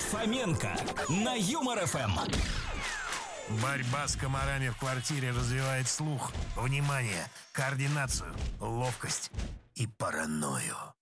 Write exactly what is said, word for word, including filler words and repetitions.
Фоменко на Юмор ФМ. Борьба с комарами в квартире развивает слух, внимание, координацию, ловкость и паранойю.